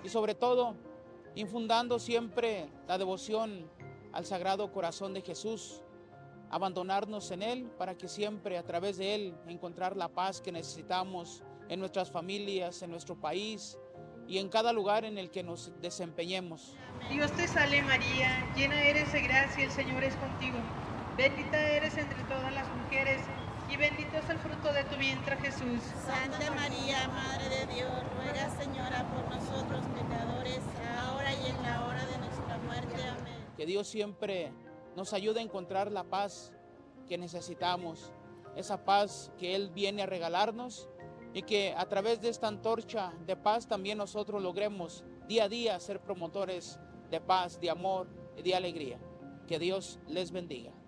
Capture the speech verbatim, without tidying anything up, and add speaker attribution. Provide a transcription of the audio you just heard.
Speaker 1: y sobre todo infundando siempre la devoción al Sagrado Corazón de Jesús, abandonarnos en Él para que siempre a través de Él encontrar la paz que necesitamos en nuestras familias, en nuestro país y en cada lugar en el que nos desempeñemos.
Speaker 2: Dios te salve María, llena eres de gracia, el Señor es contigo. Bendita eres entre todas las mujeres y bendito es el fruto de tu vientre Jesús.
Speaker 3: Santa María, Madre de Dios, ruega Señora por nosotros pecadores, ahora y en la hora de nuestra muerte. Amén.
Speaker 1: Que Dios siempre nos ayude a encontrar la paz que necesitamos, esa paz que Él viene a regalarnos y que a través de esta antorcha de paz también nosotros logremos día a día ser promotores de paz, de amor y de alegría. Que Dios les bendiga.